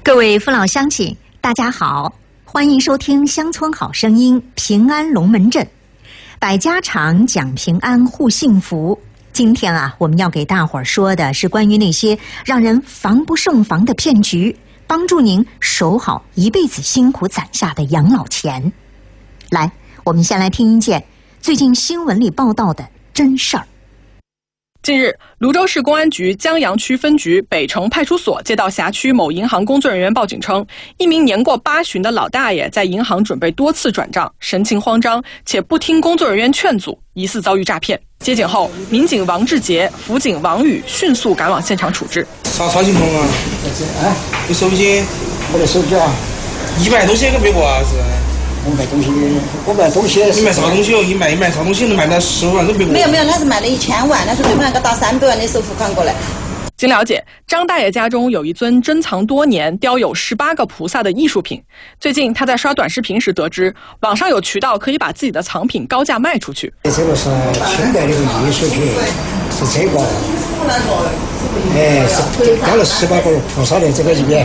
各位父老乡亲，大家好，欢迎收听乡村好声音平安龙门阵，百家常讲平安护幸福。今天我们要给大伙儿说的是关于那些让人防不胜防的骗局，帮助您守好一辈子辛苦攒下的养老钱。来，我们先来听一件最近新闻里报道的真事儿。 近日，泸州市公安局江阳区分局北城派出所接到辖区某银行工作人员报警称，一名年过80的老大爷在银行准备多次转账，神情慌张，且不听工作人员劝阻，疑似遭遇诈骗。接警后，民警王志杰、辅警王宇迅速赶往现场处置。 啥情况啊？你手机？ 我的手机啊 ，100多些个别个啊是？ 我卖东西。 你卖啥东西哦？你卖啥东西能卖到15万个别个？ 没有，他是卖了1000万，他说对方那个打300万的首付款过来。 经了解，张大爷家中有一尊珍藏多年、雕有18个菩萨的艺术品。最近他在刷短视频时得知，网上有渠道可以把自己的藏品高价卖出去。 这个是清代的艺术品，是这个，是雕了18个菩萨的这个一边。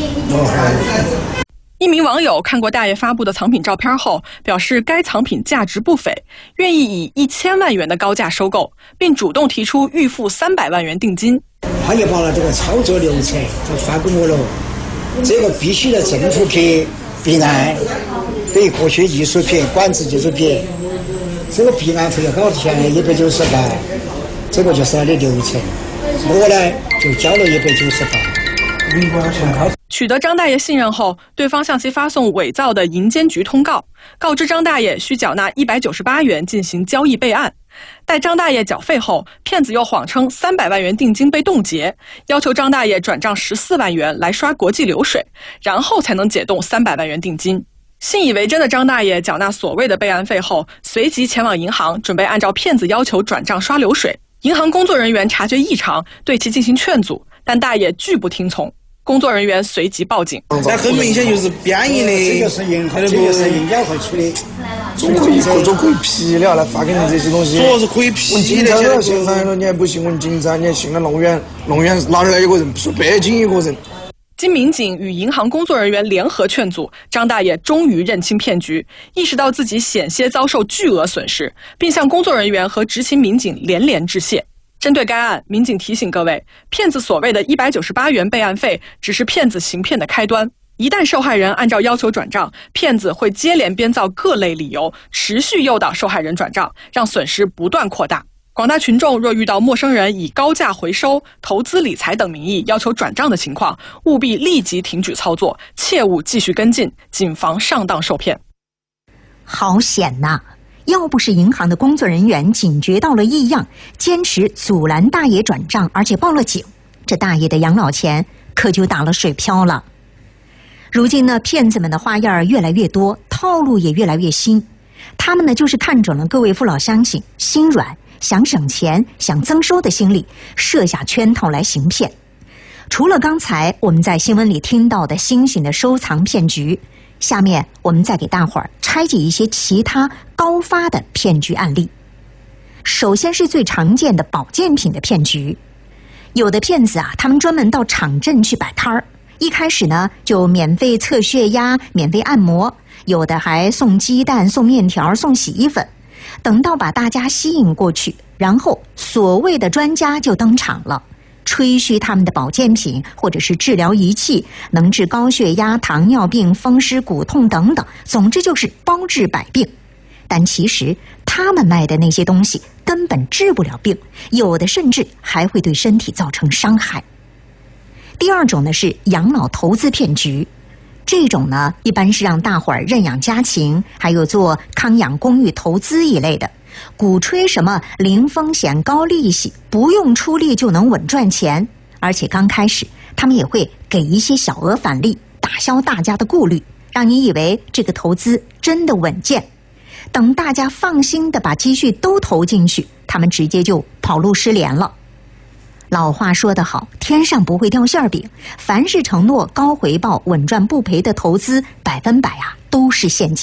一名网友看过大爷发布的藏品照片后，表示该藏品价值不菲，愿意以1000万元的高价收购，并主动提出预付300万元定金。 他就把了这个操作流程就发给我了，这个必须的政府批备案，对科学艺术品、管制艺术品，这个备案费要多少钱？198，这个就是他的流程。我呢就交了198。 取得张大爷信任后，对方向其发送伪造的银监局通告，告知张大爷需缴纳198元进行交易备案。待张大爷缴费后，骗子又谎称300万元定金被冻结，要求张大爷转账14万元来刷国际流水，然后才能解冻300万元定金。信以为真的张大爷缴纳所谓的备案费后，随即前往银行，准备按照骗子要求转账刷流水。银行工作人员察觉异常，对其进行劝阻，但大爷拒不听从。工作人员随即报警。 这很明显就是编译的， 这就是银监会出的， 总可以批了来发给你这些东西。 主要是可以批的。 现在你还不信问警察，你还信了弄远哪儿来一个人？说北京一个人。 经民警与银行工作人员联合劝阻，张大爷终于认清骗局，意识到自己险些遭受巨额损失，并向工作人员和执勤民警连连致谢。针对该案，民警提醒各位，骗子所谓的198元备案费只是骗子行骗的开端。一旦受害人按照要求转账，骗子会接连编造各类理由，持续诱导受害人转账，让损失不断扩大。广大群众若遇到陌生人以高价回收、投资理财等名义要求转账的情况，务必立即停止操作，切勿继续跟进，谨防上当受骗。 好险呐！要不是银行的工作人员警觉到了异样，坚持阻拦大爷转账，而且报了警，这大爷的养老钱可就打了水漂了。如今呢，骗子们的花样越来越多，套路也越来越新。他们呢，就是看准了各位父老乡亲心软、想省钱、想增收的心理，设下圈套来行骗。除了刚才我们在新闻里听到的新型的收藏骗局，下面我们再给大伙儿拆解一些其他高发的骗局案例。首先是最常见的保健品的骗局。有的骗子他们专门到场镇去摆摊儿，一开始呢就免费测血压、免费按摩，有的还送鸡蛋、送面条、送洗衣粉。等到把大家吸引过去，然后所谓的专家就登场了，吹嘘他们的保健品或者是治疗仪器能治高血压、糖尿病、风湿骨痛等等，总之就是包治百病。但其实他们卖的那些东西根本治不了病，有的甚至还会对身体造成伤害。第二种呢是养老投资骗局，这种呢一般是让大伙儿认养家禽，还有做康养公寓投资一类的，鼓吹什么零风险高利息，不用出力就能稳赚钱，而且刚开始他们也会给一些小额返利，打消大家的顾虑，让你以为这个投资真的稳健。等大家放心的把积蓄都投进去，他们直接就跑路失联了。老话说得好，天上不会掉馅饼，凡是承诺高回报、稳赚不赔的投资，100%都是陷阱。